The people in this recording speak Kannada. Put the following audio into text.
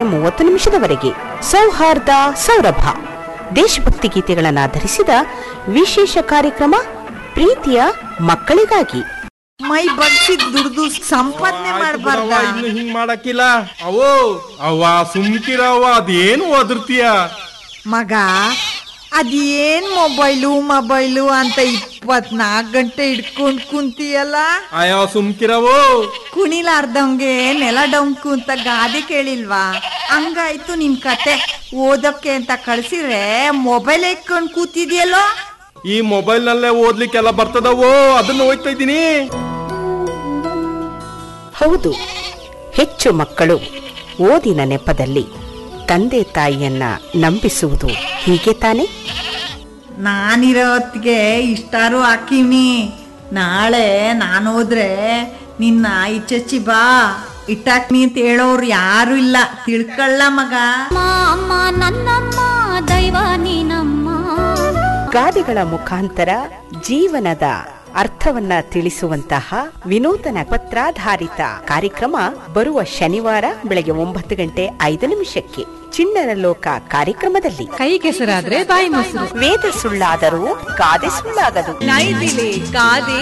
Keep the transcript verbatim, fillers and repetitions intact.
ಮೂವತ್ತು ನಿಮಿಷದವರೆಗೆ ಸೌಹಾರ್ದ ಸೌರಭ ದೇಶಭಕ್ತಿ ಗೀತೆಗಳನ್ನು ಆಧರಿಸಿದ ವಿಶೇಷ ಕಾರ್ಯಕ್ರಮ ಪ್ರೀತಿಯ ಮಕ್ಕಳಿಗಾಗಿ. ಮೈ ಬಗ್ಸಿ ದುಡ್ದು ಸಂಪಾದನೆ ಮಾಡಬಾರ್ದ. ಇನ್ನು ಹಿಂಗ್ ಮಾಡಕ್ಕಿಲ್ಲ. ಅವೋ ಅವ್ವ ಸುಮ್ಕಿರವ್ವ, ಅದೇನು ಒದರ್ತೀಯ ಮಗ? ಅದೇನ್ ಮೊಬೈಲು ಮೊಬೈಲು ಅಂತ ಇಪ್ಪತ್ನಾಲ್ಕು ಗಂಟೆ ಇಟ್ಕೊಂಡ್ ಕುಂತಿಯಲ್ಲ. ಅಯ್ಯೋ ಸುಮ್ಕಿರವೋ. ಕುಣಿಲಾರ್ದಂಗೆ ನೆಲ ಡೊಂಕು ಅಂತ ಗಾದೆ ಕೇಳಿಲ್ವಾ? ಹಂಗಾಯ್ತು ನಿನ್ ಕತೆ. ಓದಕ್ಕೆ ಅಂತ ಕಳ್ಸಿದ್ರೆ ಮೊಬೈಲ್ ಇಟ್ಕೊಂಡ್ ಕೂತಿದ್ಯಲ್ಲೋ. ಈ ಮೊಬೈಲ್ ನಲ್ಲೇ ಓದ್ಲಿಕ್ಕೆಲ್ಲ ಬರ್ತದವೋ, ಅದನ್ನ ಓದ್ತಾ ಇದ್ದೀನಿ. ಹೌದು, ಹೆಚ್ಚು ಮಕ್ಕಳು ಓದಿನ ನೆಪದಲ್ಲಿ ತಂದೆ ತಾಯಿಯನ್ನ ನಂಬಿಸುವುದು ಹೀಗೆ ತಾನೆ. ನಾನಿರೋ ಹೊತ್ತಿಗೆ ಇಷ್ಟಾರು ಹಾಕಿವ್ನಿ. ನಾಳೆ ನಾನು ಹೋದ್ರೆ ನಿನ್ನ ಇಚ್ಚಚ್ಚಿ ಬಾ ಇಟ್ಟಾಕ್ನಿ ಅಂತ ಹೇಳೋರು ಯಾರು ಇಲ್ಲ, ತಿಳ್ಕೊಳ್ಳ ಮಗ. ಅಮ್ಮ ನನ್ನಮ್ಮ ದೈವ ನೀನಮ್ಮ. ಗಾದೆಗಳ ಮುಖಾಂತರ ಜೀವನದ ಅರ್ಥವನ್ನ ತಿಳಿಸುವಂತಹ ವಿನೂತನ ಪತ್ರಾಧಾರಿತ ಕಾರ್ಯಕ್ರಮ ಬರುವ ಶನಿವಾರ ಬೆಳಗ್ಗೆ ಒಂಬತ್ತು ಗಂಟೆ ಐದು ನಿಮಿಷಕ್ಕೆ ಚಿಣ್ಣರ ಲೋಕ ಕಾರ್ಯಕ್ರಮದಲ್ಲಿ. ಕೈ ಕೆಸರಾದ್ರೆ ಬಾಯಿ ಮೊಸರು, ವೇದ ಸುಳ್ಳಾದರೂ ಗಾದೆ ಸುಳ್ಳಾಗದು. ನೈದಿಲೆ ಗಾದೆ